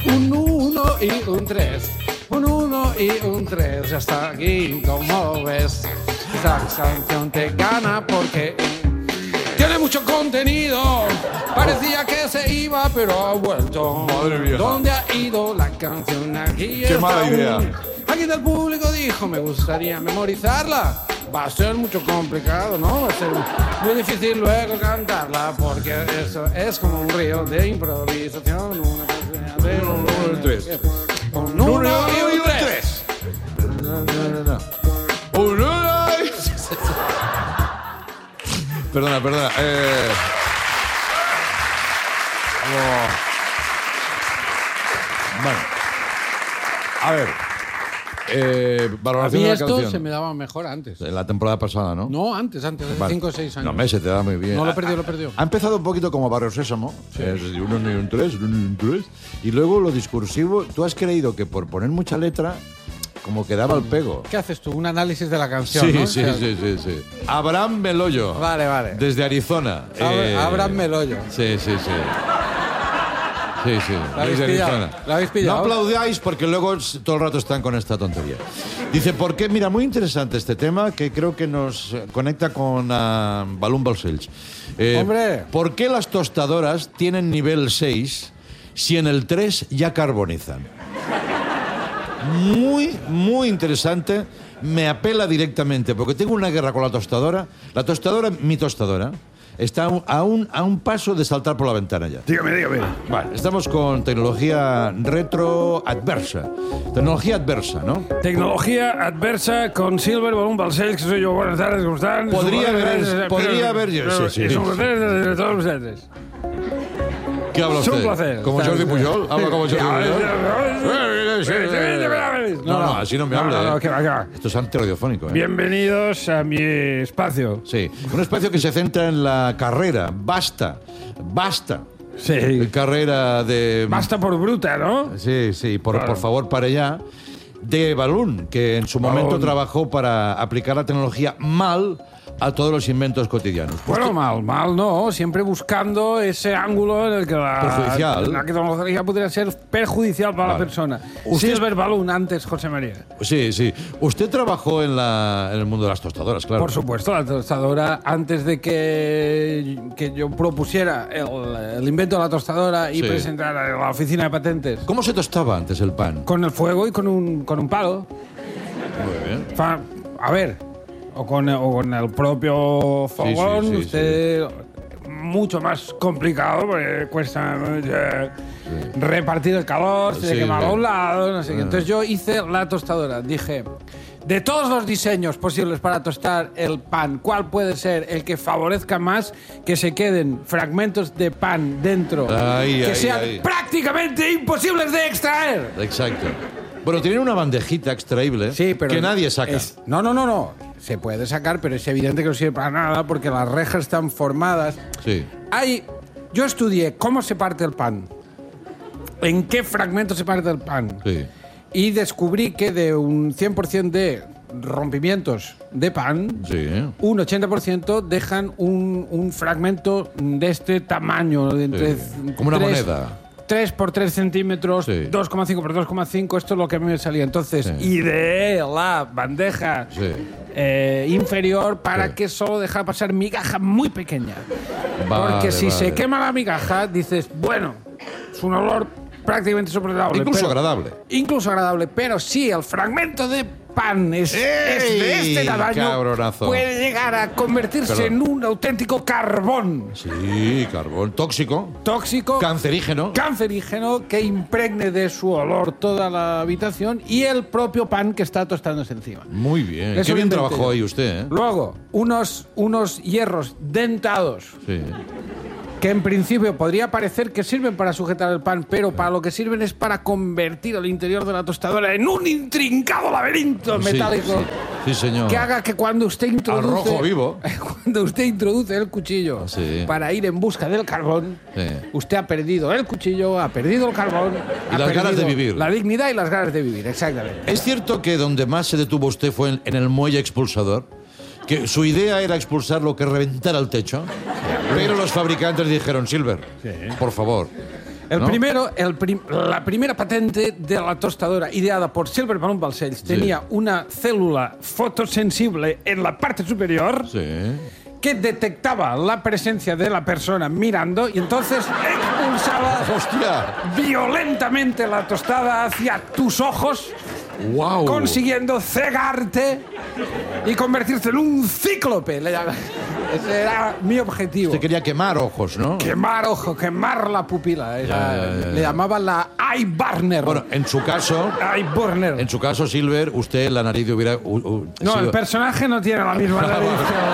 Un 1 y un 3. Un 1 y un 3. Ya está aquí, como ves. Esta canción te gana porque tiene mucho contenido. Parecía que se iba, pero ha vuelto. Madre mía. ¿Dónde ha ido la canción? Aquí Qué está mala idea. Alguien del público dijo, me gustaría memorizarla. Va a ser mucho complicado, ¿no? Va a ser muy difícil luego cantarla, porque eso es como un río de improvisación. Una canción de un 1 y un 3. Un 1 y un 3. Perdona. Bueno. A ver. A Valoración mí de la esto canción. se me daba mejor antes. En la temporada pasada, ¿no? No, antes, de Vale. 5 o 6 años. No, me se te da muy bien. No, lo perdió. Ha empezado un poquito como Barrio Sésamo, es de un 1 y un 3, un 1 y un 3, y luego lo discursivo, tú has creído que por poner mucha letra, como que daba el pego. ¿Qué haces tú? Un análisis de la canción, Sí, ¿no? sí. Abraham Meloyo. Vale. Desde Arizona. Abraham Meloyo. Sí. ¿La habéis Desde pillado? Arizona. ¿La habéis pillado? No aplaudáis porque luego todo el rato están con esta tontería. Dice, ¿por qué? Mira, muy interesante este tema que creo que nos conecta con Balún Balcells. ¡Hombre! ¿Por qué las tostadoras tienen nivel 6 si en el 3 ya carbonizan? Muy interesante. Me apela directamente porque tengo una guerra con la tostadora. Mi tostadora, está a un paso de saltar por la ventana ya. Dígame. Vale, estamos con tecnología retroadversa. Tecnología adversa, ¿no? Tecnología adversa con Silver Balún Balcells, que soy yo. Buenas tardes, ¿cómo están? Podría haber... Sí. Es un placer de todos ustedes. ¿Qué habla Es un usted? placer. ¿Como Jordi Pujol? ¿Habla como Jordi Pujol? No, así no me hable. No, que va. Esto es antirradiofónico, ¿eh? Bienvenidos a mi espacio. Sí, un espacio que se centra en la carrera. Basta. Sí. Carrera de... Basta por bruta, ¿no? Sí, por Claro. favor, para allá. De Balún, que en su momento Balún. trabajó para aplicar la tecnología mal a todos los inventos cotidianos. Bueno, mal no. Siempre buscando ese ángulo en el que Perjudicial. la tecnología podría ser perjudicial para la persona. Usted- Silver Balloon antes José María. Sí. Usted trabajó en el mundo de las tostadoras, claro. Por supuesto, la tostadora, antes de que yo propusiera el invento de la tostadora y Sí. presentara a la oficina de patentes ¿Cómo se tostaba antes el pan? con el fuego y con un palo. Muy bien. A ver, o con el propio fogón, sí, usted... Mucho más complicado porque cuesta, ¿no? Ya repartir el calor, se Sí, quema a bien. un lado, no sé qué. Entonces yo hice la tostadora. Dije, de todos los diseños posibles para tostar el pan, ¿cuál puede ser el que favorezca más que se queden fragmentos de pan dentro que sean prácticamente imposibles de extraer? Exacto. Bueno, tienen una bandejita extraíble pero que nadie saca. No. Se puede sacar, pero es evidente que no sirve para nada porque las rejas están formadas. Sí. Yo estudié cómo se parte el pan, en qué fragmento se parte el pan, Sí. y descubrí que de un 100% de rompimientos de pan, Sí. un 80% dejan un fragmento de este tamaño, de entre Como una moneda. 3 por 3 centímetros, Sí. 2,5 por 2,5, esto es lo que a mí me salía. Entonces, ideé la bandeja inferior para que solo dejara pasar migaja muy pequeña. Porque si se quema la migaja, dices, bueno, es un olor prácticamente insoportable. Incluso agradable, pero si el fragmento de pan es de este tamaño, cabronazo. puede llegar a convertirse en un auténtico carbón. Sí, carbón tóxico. Cancerígeno. Cancerígeno que impregne de su olor toda la habitación y el propio pan que está tostándose encima. Muy bien. Eso Qué bien lo inventé trabajó yo. ahí usted, ¿eh? Luego, unos hierros dentados Sí. que en principio podría parecer que sirven para sujetar el pan, pero para lo que sirven es para convertir el interior de la tostadora en un intrincado laberinto metálico. Sí, señor. Que haga que cuando usted introduce... Al rojo vivo. Cuando usted introduce el cuchillo para ir en busca del carbón, usted ha perdido el cuchillo, ha perdido el carbón... Y las ganas de vivir. La dignidad y las ganas de vivir, exactamente. ¿Es cierto que donde más se detuvo usted fue en el muelle expulsador? Que su idea era expulsar lo que reventara el techo, pero los fabricantes dijeron, Silver, por favor, El ¿no? primero, la primera patente de la tostadora ideada por Silver Balloon Balcells tenía una célula fotosensible en la parte superior que detectaba la presencia de la persona mirando y entonces expulsaba violentamente la tostada hacia tus ojos, consiguiendo cegarte y convertirte en un cíclope. Ese era mi objetivo. Usted quería quemar ojos, ¿no? Quemar ojos, quemar la pupila. Le llamaban la eye burner. Bueno, en su caso... Eye burner. En su caso, Silver, usted la nariz hubiera... No, el personaje no tiene la misma nariz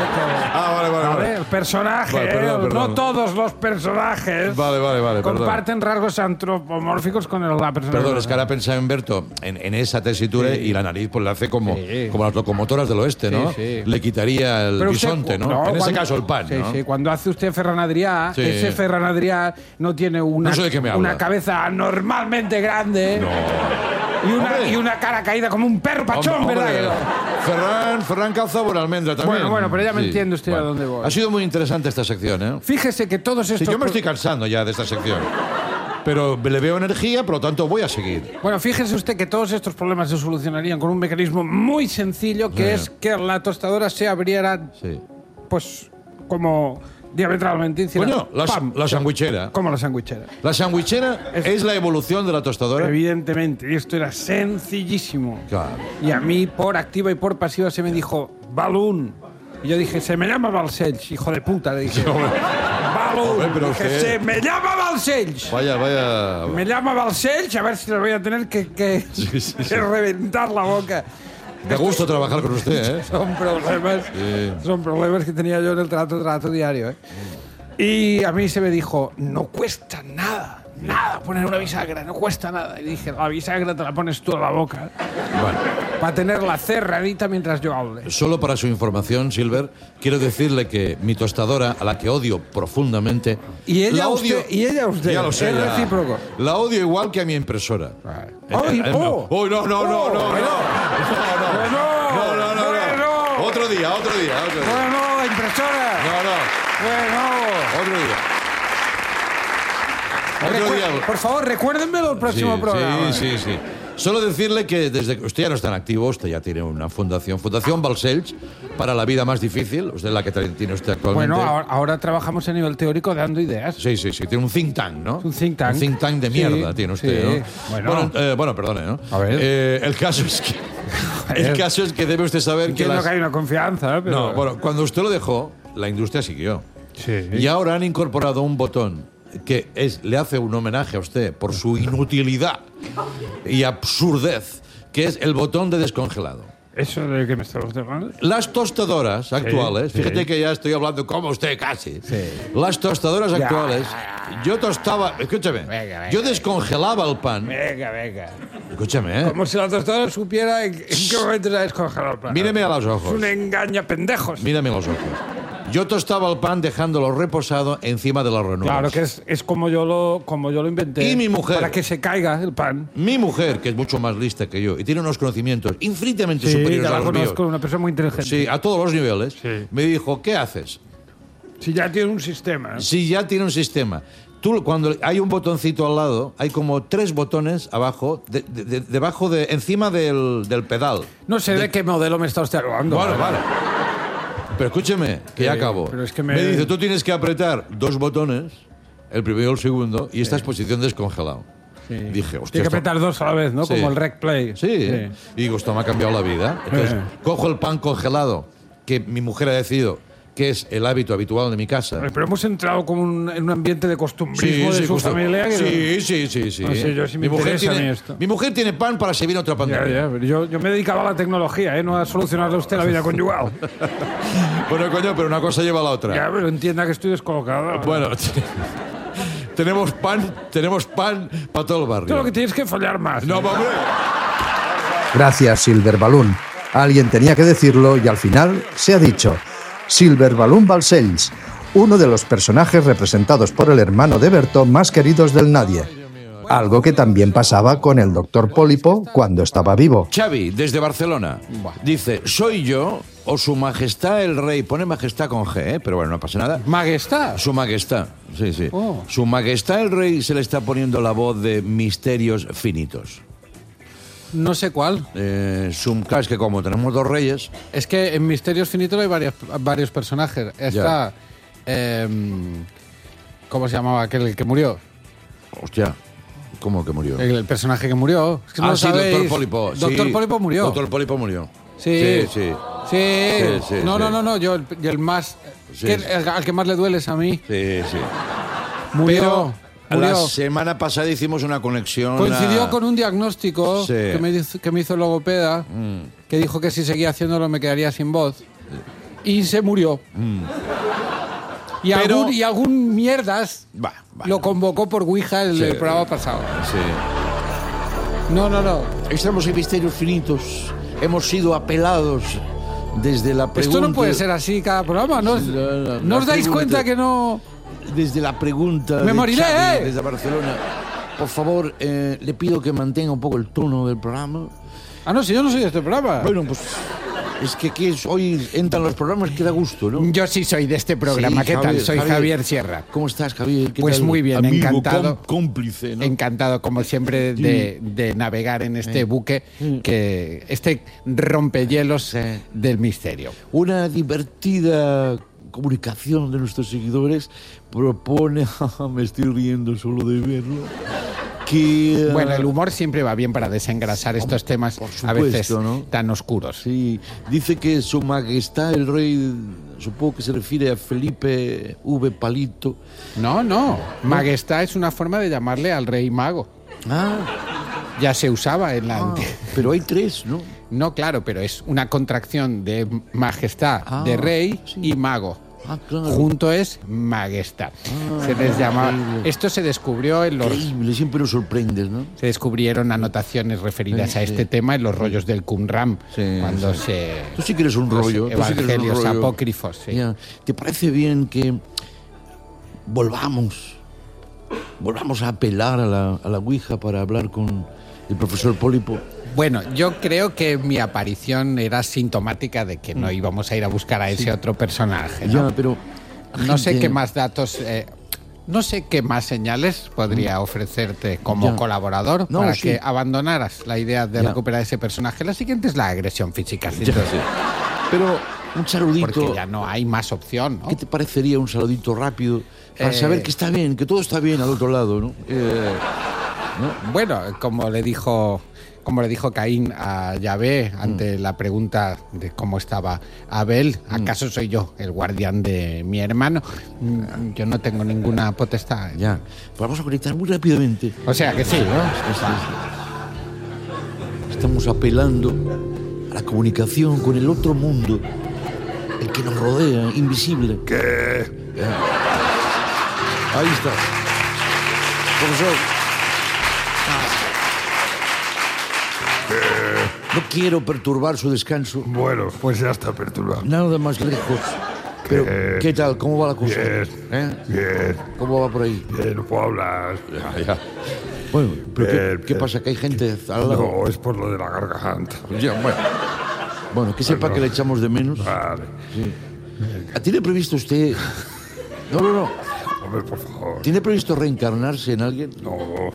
vale. El personaje, perdón. no todos los personajes comparten rasgos antropomórficos con la persona. Perdón, es que ahora pensaba en Berto en esa tesitura y la nariz pues la hace como las locomotoras del oeste, ¿no? Le quitaría el bisonte, ¿no? En ese caso el pan, ¿no? Sí, cuando hace usted Ferran Adrià, ese Ferran Adrià no tiene una cabeza anormalmente grande y una cara caída como un perro pachón, ¿verdad? Ferran calza por almendra también. Bueno, pero ya me entiende usted a dónde voy. Ha sido muy interesante esta sección, ¿eh? Fíjese que todos estos... yo me estoy cansando ya de esta sección. Pero le veo energía, por lo tanto voy a seguir. Bueno, fíjese usted que todos estos problemas se solucionarían con un mecanismo muy sencillo, que es que la tostadora se abriera, pues, como diametralmente. Coño, la sandwichera. Como la sandwichera. La sandwichera es la evolución de la tostadora. Evidentemente, y esto era sencillísimo. Claro. Y a mí, por activa y por pasiva, se me dijo, Balloon. Y yo dije, se me llama Balcells, hijo de puta, le dije. Balloon. Dije, se me llama Balcells. Vaya. Me llama Balcells, a ver si le voy a tener que reventar la boca. Da gusto trabajar con usted, ¿eh? Son problemas que tenía yo en el trato diario, ¿eh? Y a mí se me dijo, no cuesta nada poner una bisagra, no cuesta nada. Y dije, la bisagra te la pones tú a la boca para tenerla cerradita mientras yo hable. Solo para su información, Silver, quiero decirle que mi tostadora, a la que odio profundamente... Y ella usted. Ya lo sé, es recíproco. La odio igual que a mi impresora. No. Otro día. Bueno, la impresora. Otro día. Por favor, recuérdenmelo el próximo programa. Sí. Solo decirle que desde que usted ya no está en activo, usted ya tiene una fundación Balcells para la vida más difícil, usted es la que tiene usted actualmente. Bueno, ahora trabajamos a nivel teórico dando ideas. Sí, tiene un think tank, ¿no? Un think tank. Un think tank de mierda tiene usted, ¿no? Bueno, perdone, ¿no? A ver. El caso es que debe usted saber que hay una confianza, pero... No, bueno, cuando usted lo dejó, la industria siguió. Sí. Y ahora han incorporado un botón que le hace un homenaje a usted por su inutilidad y absurdez, que es el botón de descongelado. ¿Eso de qué me estamos hablando? Las tostadoras actuales, fíjate que ya estoy hablando como usted casi. Las tostadoras actuales, yo tostaba, escúchame, yo descongelaba el pan. Venga. Escúchame, Como si la tostadora supiera en qué momento se ha descongelado el pan. Míreme a los ojos. Es un engaña pendejos. Mírame a los ojos. Yo tostaba el pan dejándolo reposado encima de las ranuras. Claro, que es como yo lo inventé. Y mi mujer. Para que se caiga el pan. Mi mujer, que es mucho más lista que yo y tiene unos conocimientos infinitamente superiores a los míos. Conozco, una persona muy inteligente. Sí, a todos los niveles. Sí. Me dijo, ¿qué haces? Si ya tiene un sistema. Si ya tiene un sistema. Tú, cuando hay un botoncito al lado, hay como 3 botones abajo, encima del pedal. No sé de qué modelo me está usted hablando. Vale. Pero escúcheme, que ya acabo. Pero es que me dice, tú tienes que apretar 2 botones, el primero y el segundo, y esta es posición descongelado. Sí. Dije, hostia. Tiene que apretar 2 a la vez, ¿no? Sí. Como el rec play. Sí. Y digo, esto me ha cambiado la vida. Entonces, cojo el pan congelado, que mi mujer ha decidido que es el hábito habitual de mi casa. Pero hemos entrado como en un ambiente de costumbrismo de su familia. Sí. No sé, yo sí me interesa a mí esto. Mi mujer tiene pan para servir otra pandemia. Yo me dedicaba a la tecnología, no a solucionarle a usted la vida conyugal. Bueno, coño, pero una cosa lleva a la otra. Ya, pero entienda que estoy descolocado. Bueno, tenemos pan para todo el barrio. Tú lo que tienes que follar más. No, hombre. Gracias, Silver Balloon. Alguien tenía que decirlo y al final se ha dicho. Silver Balloon Balcells, uno de los personajes representados por el hermano de Berto más queridos del nadie. algo que también pasaba con el doctor Pólipo cuando estaba vivo. Xavi, desde Barcelona, dice, soy yo o su majestad el rey. Pone majestad con G, pero bueno, no pasa nada. ¿Majestad? Su majestad, sí. Oh. Su majestad el rey se le está poniendo la voz de Misterios Finitos. No sé cuál. Claro, es que como tenemos dos reyes... Es que en Misterios Finitos hay varios personajes. Está... ¿cómo se llamaba aquel que murió? Hostia, ¿cómo que murió? El personaje que murió. Es que no lo sí, sabéis. Doctor Pólipo. Doctor Pólipo murió. Doctor Pólipo murió. Sí. No. Yo el más... Sí, al que más le duele es a mí. Sí. Murió. La semana pasada hicimos una conexión. Coincidió con un diagnóstico Sí. que me hizo el logopeda, que dijo que si seguía haciéndolo me quedaría sin voz. Y se murió. Y algún mierdas lo convocó por Ouija el programa pasado. Sí. No. Estamos en Misterios Finitos. Hemos sido apelados desde la pregunta... Esto no puede ser así cada programa. ¿No os dais cuenta que no...? Desde la pregunta... ¡Me moriré! Xavi, desde Barcelona. Por favor, le pido que mantenga un poco el tono del programa. Ah, no, si yo no soy de este programa. Bueno, pues... Es que hoy entran los programas que da gusto, ¿no? Yo sí soy de este programa. Sí, ¿Qué Javier, tal? Soy Javier Sierra. ¿Cómo estás, Javier? ¿Qué Pues tal? muy bien, Amigo, encantado. Cómplice, ¿no? Encantado, como siempre, de navegar en este buque, este rompehielos del misterio. Una divertida comunicación de nuestros seguidores propone... Me estoy riendo solo de verlo. Que, bueno, el humor siempre va bien para desengrasar estos temas supuesto, a veces ¿no? tan oscuros. Sí, dice que su majestad el rey, supongo que se refiere a Felipe V. Palito. No. Majestad es una forma de llamarle al rey mago. Ya se usaba en la... Pero hay tres, ¿no? No, claro, pero es una contracción de majestad, de rey y mago. Claro. Junto es majestad. Se les llamaba. Esto se descubrió en los. Increíble, siempre nos sorprendes, ¿no? Se descubrieron anotaciones referidas a este tema en los rollos del Qumran. Cuando se. Tú sí que eres un rollo. Los evangelios apócrifos. Sí. Ya. ¿Te parece bien que volvamos a apelar a la Ouija para hablar con el profesor Pólipo? Bueno, yo creo que mi aparición era sintomática de que no íbamos a ir a buscar a ese otro personaje, ¿no? Ya, pero... No sé qué más datos... no sé qué más señales podría ofrecerte como colaborador para que abandonaras la idea de recuperar ese personaje. La siguiente es la agresión física. Pero un saludito... Porque ya no hay más opción, ¿no? ¿Qué te parecería un saludito rápido para saber que está bien, que todo está bien al otro lado, ¿no? Bueno, como le dijo Caín a Yahvé ante la pregunta de cómo estaba Abel, ¿acaso soy yo el guardián de mi hermano? Yo no tengo ninguna potestad. Ya, pues vamos a conectar muy rápidamente. O sea que sí, ¿no? Estamos apelando a la comunicación con el otro mundo, el que nos rodea, invisible. ¿Qué? Ahí está. Profesor. No quiero perturbar su descanso. Bueno, pues ya está perturbado. Nada más lejos. Pero, ¿qué tal? ¿Cómo va la cosa? Bien. Bien. ¿Cómo va por ahí? Bien, no puedo hablar. Ya. Bueno, pero ¿qué pasa? ¿Que hay gente al lado? No, es por lo de la garganta. Ya, bueno, que sepa que le echamos de menos. Vale. Sí. ¿Tiene previsto usted...? No. Hombre, por favor. ¿Tiene previsto reencarnarse en alguien? No.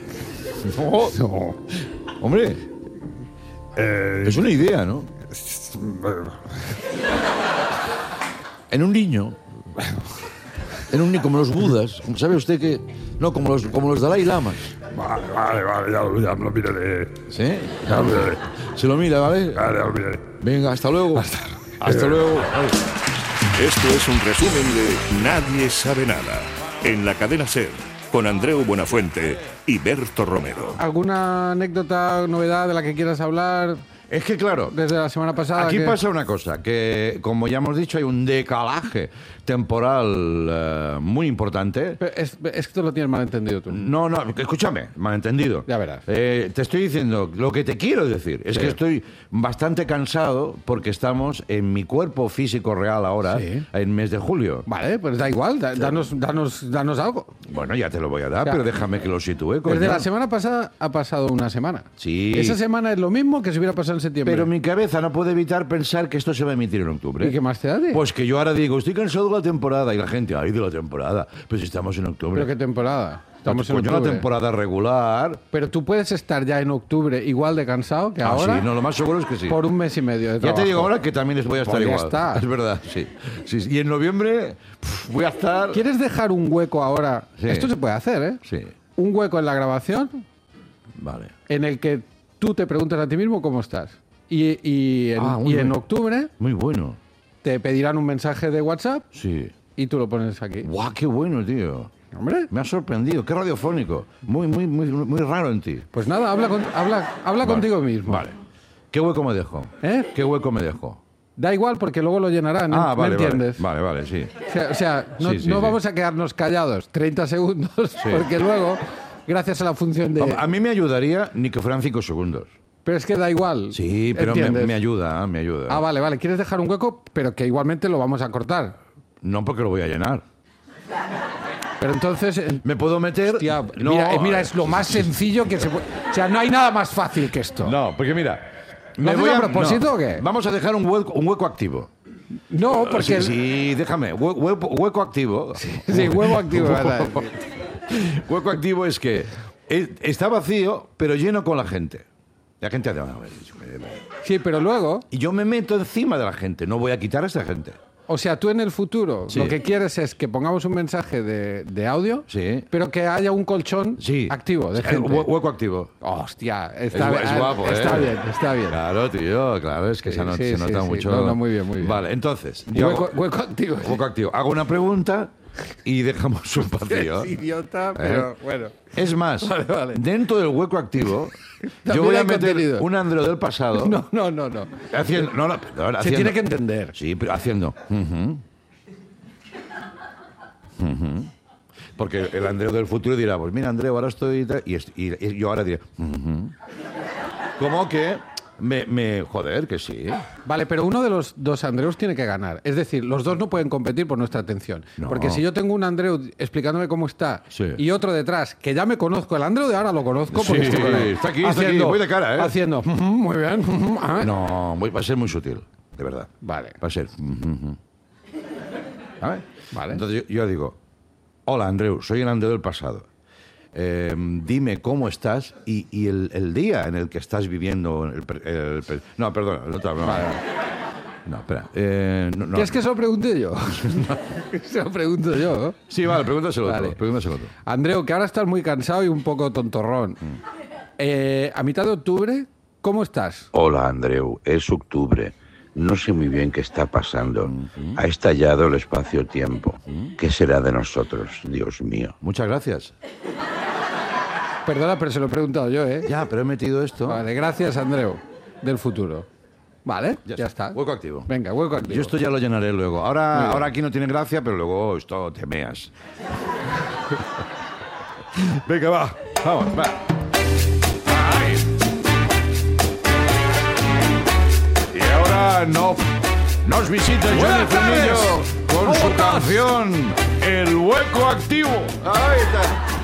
Hombre, es una idea, ¿no? En un niño. Como los budas. ¿Sabe usted que...? No, como los Dalai Lamas. Vale, ya lo miraré. ¿Sí? Ya lo miraré. Se lo mira, ¿vale? Vale, ya lo miraré. Venga, hasta luego. Hasta luego. Esto es un resumen de Nadie sabe nada, en la cadena SER, con Andreu Buenafuente y Berto Romero. ¿Alguna anécdota, novedad de la que quieras hablar? Es que claro, desde la semana pasada. aquí pasa una cosa, que como ya hemos dicho hay un decalaje temporal muy importante. Pero es que tú lo tienes mal entendido tú. No, escúchame, malentendido. Ya verás. Te estoy diciendo, lo que te quiero decir es que estoy bastante cansado porque estamos en mi cuerpo físico real ahora, en mes de julio. Vale, pues da igual, danos algo. Bueno, ya te lo voy a dar, pero déjame que lo sitúe. Desde la semana pasada ha pasado una semana. Sí. Esa semana es lo mismo que si hubiera pasado en septiembre. Pero mi cabeza no puede evitar pensar que esto se va a emitir en octubre. ¿Y qué más te da? Pues que yo ahora digo, estoy cansado de la temporada. Y la gente, ay, de la temporada. Pues estamos en octubre. ¿Pero qué temporada? Estamos en Pues octubre. una temporada regular. Pero tú puedes estar ya en octubre igual de cansado que ahora. Sí, no, lo más seguro es que sí. Por un mes y medio de Ya trabajo. te digo ahora que también voy a estar Pues ya igual. está. Es verdad, sí. Y en noviembre voy a estar... ¿Quieres dejar un hueco ahora? Sí. Esto se puede hacer, ¿eh? Sí, Un hueco en la grabación vale. en el que tú te preguntas a ti mismo cómo estás. Y en octubre Muy bueno. te pedirán un mensaje de WhatsApp Sí. y tú lo pones aquí. ¡Guau, qué bueno, tío! Hombre, Me ha sorprendido. Qué radiofónico. Muy raro en ti. pues nada, habla contigo mismo. Vale. ¿Qué hueco me dejo? ¿Eh? ¿Qué hueco me dejo? Da igual porque luego lo llenarán, ¿no? Vale, ¿Me entiendes? Vale, sí. O sea, no, Sí, sí, no sí. vamos a quedarnos callados 30 segundos porque luego, gracias a la función de... A mí me ayudaría ni que fueran 5 segundos. Pero es que da igual. Sí, pero ¿entiendes? me ayuda, me ayuda. Ah, vale. Quieres dejar un hueco, pero que igualmente lo vamos a cortar. No porque lo voy a llenar. Pero entonces... ¿Me puedo meter? Hostia, No, mira, es lo más sencillo que se puede... O sea, no hay nada más fácil que esto. No, porque mira... ¿Lo haces a propósito o qué? Vamos a dejar un hueco activo. No, porque... Sí, déjame. Hueco activo. Sí, huevo activo, ¿verdad? Hueco activo es que está vacío, pero lleno con la gente. La gente hace... Sí, pero luego... Y yo me meto encima de la gente. No voy a quitar a esa gente. O sea, tú en el futuro Sí. lo que quieres es que pongamos un mensaje de audio, Sí. pero que haya un colchón Sí. activo de gente. Hueco activo. Hostia, Es guapo, está ¿eh? bien, está bien. Claro, tío, claro, es que Sí, se sí, nota sí. mucho. No, muy bien, muy bien. Vale, entonces, yo Hueco activo. hueco activo. Hago una pregunta y dejamos un vacío. Es idiota, pero bueno. Es más, Vale. dentro del hueco activo, yo También voy a hay meter contenido. un Andreu del pasado. No. Haciendo, perdón, Se haciendo. tiene que entender. Sí, pero haciendo. Porque el Andreu del futuro dirá, pues mira, Andreu, ahora estoy... Y yo ahora diré... Como que joder, que sí. Vale, pero uno de los dos Andreus tiene que ganar. Es decir, los dos no pueden competir por nuestra atención. No. Porque si yo tengo un Andreu explicándome cómo está Sí. y otro detrás, que ya me conozco, el Andreu de ahora lo conozco porque Sí, estoy con él. está aquí, voy de cara, ¿eh? Haciendo, muy bien. No, va a ser muy sutil, de verdad. Vale. Va a ser... ¿Sabes? Vale. Entonces yo digo, hola Andreu, soy el Andreu del pasado. Dime cómo estás y el día en el que estás viviendo... no, perdona. No, espera. No. ¿Quieres que se lo pregunte yo? Se lo pregunto yo, ¿no? Sí, vale, pregúntaselo Vale. tú. Andreu, que ahora estás muy cansado y un poco tontorrón. A mitad de octubre, ¿cómo estás? Hola, Andreu. Es octubre. No sé muy bien qué está pasando. Ha estallado el espacio-tiempo. ¿Qué será de nosotros, Dios mío? Muchas gracias. Perdona, pero se lo he preguntado yo, ¿eh? Ya, pero he metido esto. Vale, gracias, Andreu, del futuro. Vale, ya está. Hueco activo. Venga, hueco activo. Yo esto ya lo llenaré luego. Ahora aquí no tiene gracia, pero luego esto te meas. Venga, va. Vamos, va. Ay. Y ahora nos visita Johnny Buenas tardes. Frenillo con ¿Cómo su estás? canción El Hueco Activo. Ahí está.